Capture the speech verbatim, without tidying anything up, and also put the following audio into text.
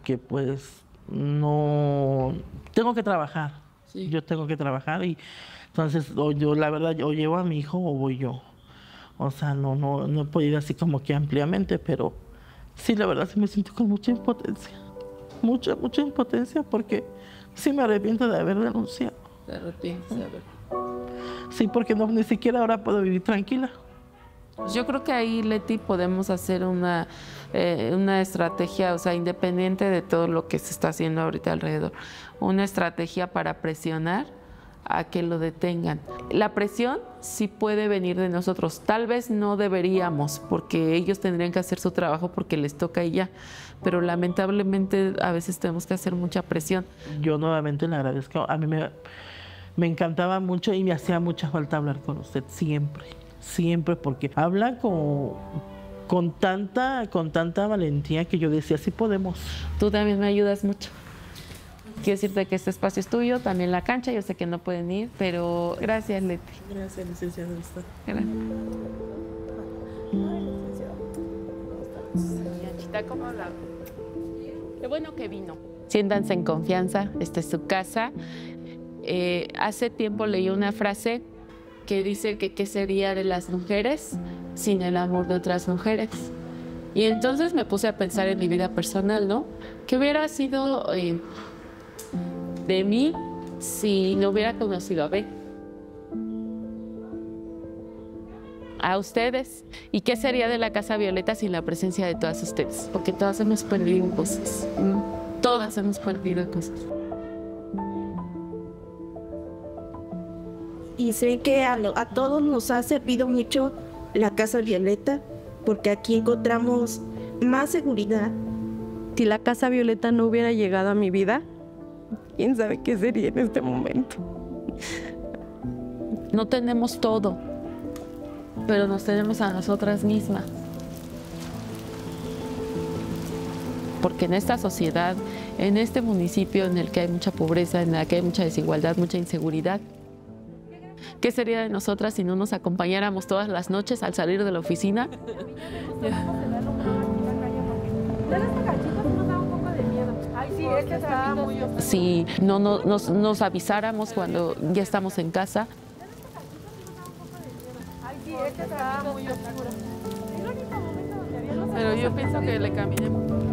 porque pues no, tengo que trabajar, Sí. yo tengo que trabajar y entonces o yo la verdad o llevo a mi hijo o voy yo. O sea, no, no, no he podido así como que ampliamente, pero sí, la verdad sí me siento con mucha impotencia, mucha, mucha impotencia porque sí me arrepiento de haber denunciado. Te arrepientes de haber. Sí, porque no, ni siquiera ahora puedo vivir tranquila. Yo creo que ahí, Leti, podemos hacer una, eh, una estrategia, o sea, independiente de todo lo que se está haciendo ahorita alrededor, una estrategia para presionar a que lo detengan. La presión sí puede venir de nosotros, tal vez no deberíamos, porque ellos tendrían que hacer su trabajo porque les toca y ya, pero lamentablemente a veces tenemos que hacer mucha presión. Yo nuevamente le agradezco, a mí me, me encantaba mucho y me hacía mucha falta hablar con usted, siempre, siempre, porque habla con, con, tanta, con tanta valentía que yo decía, sí podemos. Tú también me ayudas mucho. Quiero decirte que este espacio es tuyo, también la cancha, yo sé que no pueden ir, pero gracias, Leti. Gracias, licenciada. Gracias. Yanchita, ¿cómo la? Qué bueno que vino. Siéntanse en confianza, esta es su casa. Eh, hace tiempo leí una frase que dice que qué sería de las mujeres sin el amor de otras mujeres. Y entonces me puse a pensar en mi vida personal, ¿no? ¿Qué hubiera sido eh, de mí si no hubiera conocido a Ben? A ustedes. ¿Y qué sería de la Casa Violeta sin la presencia de todas ustedes? Porque todas hemos perdido cosas. Todas hemos perdido cosas. Y sé que a, lo, a todos nos ha servido mucho la Casa Violeta, porque aquí encontramos más seguridad. Si la Casa Violeta no hubiera llegado a mi vida, quién sabe qué sería en este momento. No tenemos todo, pero nos tenemos a nosotras mismas. Porque en esta sociedad, en este municipio en el que hay mucha pobreza, en el que hay mucha desigualdad, mucha inseguridad, ¿qué sería de nosotras si no nos acompañáramos todas las noches al salir de la oficina? Si no, no nos, nos avisáramos cuando ya estamos en casa. Pero yo pienso que le caminemos.